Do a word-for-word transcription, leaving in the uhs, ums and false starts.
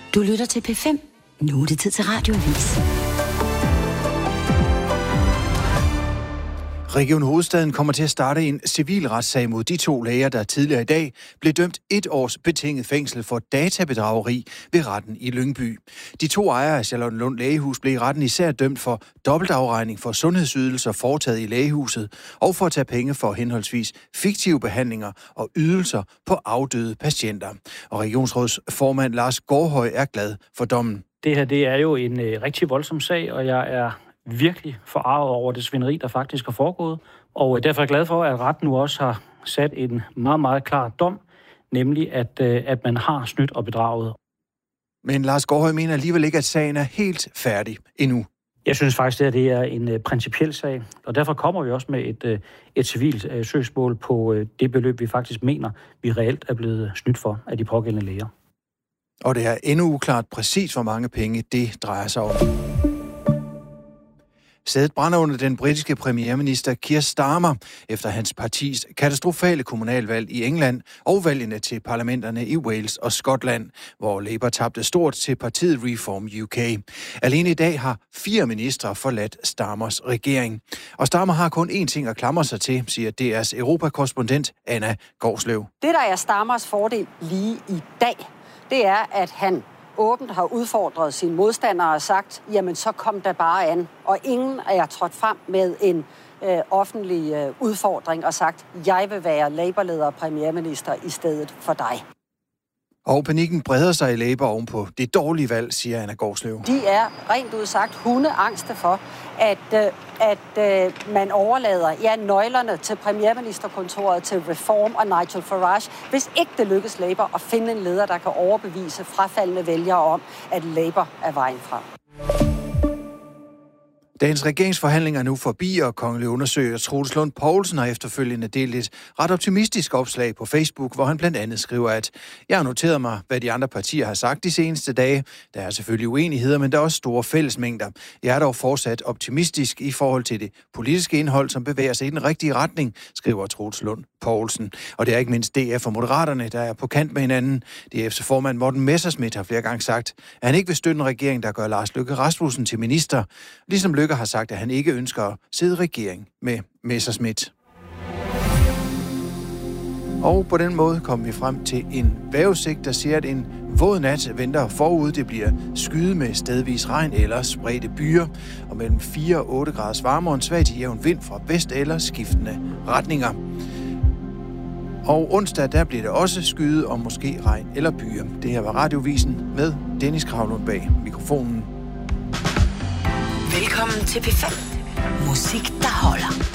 Du lytter til P fem. Nu er det tid til Radioavis. Region Hovedstaden kommer til at starte en civilretssag mod de to læger, der tidligere i dag blev dømt et års betinget fængsel for databedrageri ved retten i Lyngby. De to ejere af Charlottenlund Lægehus blev i retten især dømt for dobbeltafregning for sundhedsydelser foretaget i lægehuset og for at tage penge for henholdsvis fiktive behandlinger og ydelser på afdøde patienter. Og regionsrådsformand Lars Gårdhøj er glad for dommen. Det her det er jo en øh, rigtig voldsom sag, og jeg er virkelig forarvet over det svineri, der faktisk er foregået. Og derfor er jeg glad for, at retten nu også har sat en meget, meget klar dom, nemlig at, at man har snydt og bedraget. Men Lars Gårdhøj mener alligevel ikke, at sagen er helt færdig endnu. Jeg synes faktisk, at det er en uh, principiel sag, og derfor kommer vi også med et, uh, et civilt uh, søgsmål på uh, det beløb, vi faktisk mener, vi reelt er blevet snydt for af de pågældende læger. Og det er endnu uklart præcis, hvor mange penge det drejer sig om. Sædet brænder under den britiske premierminister Keir Starmer efter hans partis katastrofale kommunalvalg i England og valgene til parlamenterne i Wales og Skotland, hvor Labour tabte stort til partiet Reform U K. Alene i dag har fire ministre forladt Starmers regering. Og Starmer har kun én ting at klamre sig til, siger D R's europakorrespondent Anna Gårdslev. Det, der er Starmers fordel lige i dag, det er, at han åbent har udfordret sine modstandere og sagt, jamen så kom der bare an. Og ingen er trådt frem med en øh, offentlig øh, udfordring og sagt, jeg vil være Labour-leder og premierminister i stedet for dig. Og panikken breder sig i Labour ovenpå det dårlige valg, siger Anna Gårdslev. De er rent udsagt hundeangste for, at, øh, at øh, man overlader ja, nøglerne til premierministerkontoret, til Reform og Nigel Farage, hvis ikke det lykkes Labour at finde en leder, der kan overbevise frafaldende vælgere om, at Labour er vejen frem. Dagens regeringsforhandlinger er nu forbi, og kongelig undersøger Troels Lund Poulsen har efterfølgende delt et ret optimistisk opslag på Facebook, hvor han blandt andet skriver, at jeg har noteret mig, hvad de andre partier har sagt de seneste dage. Der er selvfølgelig uenigheder, men der er også store fællesmængder. Jeg er dog fortsat optimistisk i forhold til det politiske indhold, som bevæger sig i den rigtige retning, skriver Troels Lund Poulsen. Og det er ikke mindst D F og Moderaterne, der er på kant med hinanden. D F's formand Morten Messerschmidt har flere gange sagt, at han ikke vil støtte en regering, der gør Lars Løkke Rasmussen til minister, ligesom Løkke har sagt, at han ikke ønsker at sidde i regering med Messerschmidt. Og på den måde kommer vi frem til en vejrudsigt, der siger, at en våd nat venter forud. Det bliver skyet med stedvis regn eller spredte byer, og mellem fire og otte graders varme og en svag til jævn vind fra vest eller skiftende retninger. Og onsdag, der bliver det også skyet og måske regn eller byer. Det her var Radiovisen med Dennis Kravlund bag mikrofonen. Velkommen til P fem. Musik, der holder.